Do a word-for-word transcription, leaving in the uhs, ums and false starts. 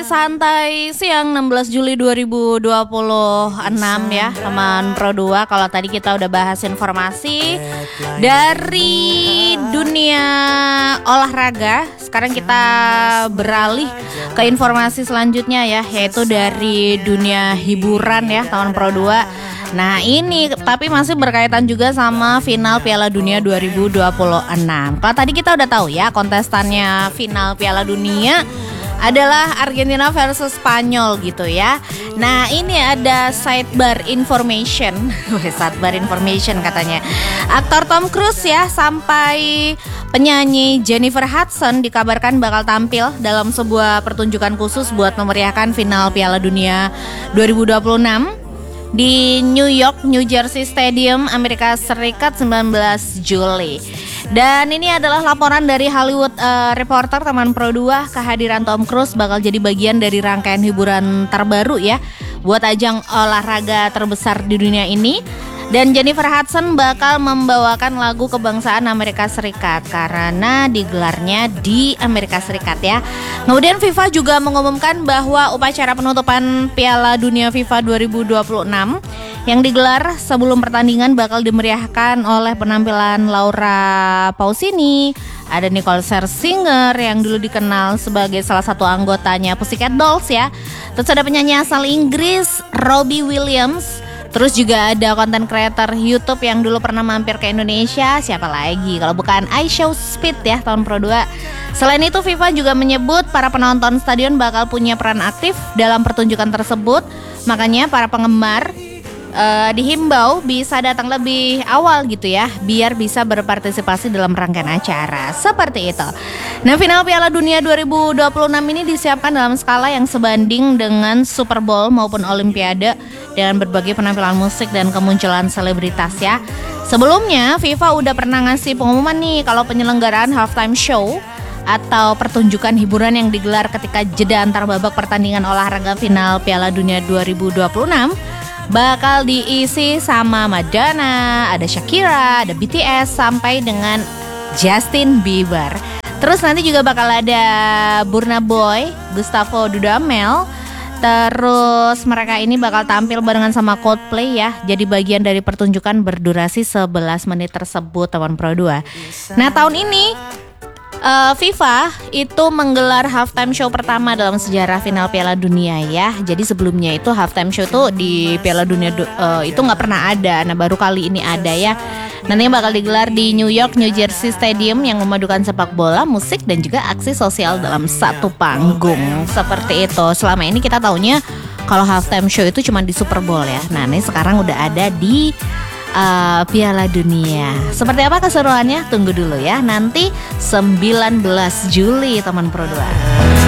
Santai siang enam belas Juli dua ribu dua puluh enam ya teman Pro dua. Kalau tadi kita udah bahas informasi dari dunia olahraga, sekarang kita beralih ke informasi selanjutnya ya, yaitu dari dunia hiburan ya teman Pro dua. Nah ini tapi masih berkaitan juga sama final Piala Dunia dua ribu dua puluh enam. Kalau tadi kita udah tahu ya kontestannya final Piala Dunia adalah Argentina versus Spanyol gitu ya. Nah ini ada sidebar information Sidebar information katanya aktor Tom Cruise ya sampai penyanyi Jennifer Hudson dikabarkan bakal tampil dalam sebuah pertunjukan khusus buat memeriahkan final Piala Dunia dua ribu dua puluh enam di New York, New Jersey Stadium, Amerika Serikat sembilan belas Juli. Dan ini adalah laporan dari Hollywood uh, Reporter teman Pro dua. Kehadiran Tom Cruise bakal jadi bagian dari rangkaian hiburan terbaru ya buat ajang olahraga terbesar di dunia ini. Dan Jennifer Hudson bakal membawakan lagu kebangsaan Amerika Serikat karena digelarnya di Amerika Serikat ya. Kemudian FIFA juga mengumumkan bahwa upacara penutupan Piala Dunia FIFA dua ribu dua puluh enam yang digelar sebelum pertandingan bakal dimeriahkan oleh penampilan Laura Pausini, ada Nicole Scherzinger yang dulu dikenal sebagai salah satu anggotanya Pussycat Dolls ya. Terus ada penyanyi asal Inggris Robbie Williams. Terus juga ada konten creator YouTube yang dulu pernah mampir ke Indonesia. Siapa lagi kalau bukan iShowSpeed ya tahun Pro dua. Selain itu FIFA juga menyebut para penonton stadion bakal punya peran aktif dalam pertunjukan tersebut. Makanya para penggemar uh, dihimbau bisa datang lebih awal gitu ya, biar bisa berpartisipasi dalam rangkaian acara. Seperti itu. Nah final Piala Dunia dua ribu dua puluh enam ini disiapkan dalam skala yang sebanding dengan Super Bowl maupun Olimpiade dengan berbagai penampilan musik dan kemunculan selebritas ya. Sebelumnya FIFA udah pernah ngasih pengumuman nih kalau penyelenggaraan halftime show atau pertunjukan hiburan yang digelar ketika jeda antar babak pertandingan olahraga final Piala Dunia dua ribu dua puluh enam bakal diisi sama Madonna, ada Shakira, ada B T S sampai dengan Justin Bieber. Terus nanti juga bakal ada Burna Boy, Gustavo Dudamel. Terus mereka ini bakal tampil barengan sama Coldplay ya. Jadi bagian dari pertunjukan berdurasi sebelas menit tersebut teman Pro dua. Nah tahun ini uh, FIFA itu menggelar halftime show pertama dalam sejarah final Piala Dunia ya. Jadi sebelumnya itu halftime show tuh di Piala Dunia uh, itu gak pernah ada. Nah baru kali ini ada ya. Nantinya bakal digelar di New York, New Jersey Stadium yang memadukan sepak bola, musik dan juga aksi sosial dalam satu panggung. Seperti itu. Selama ini kita taunya kalau halftime show itu cuma di Super Bowl ya. Nah ini sekarang udah ada di uh, Piala Dunia. Seperti apa keseruannya? Tunggu dulu ya. Nanti sembilan belas Juli teman Pro dua.